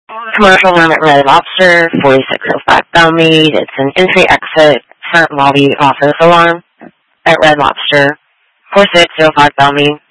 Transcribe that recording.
Commercial room at Red Lobster, 4605 Bellmead. It's an entry-exit front lobby office alarm at Red Lobster, 4605 Bellmead.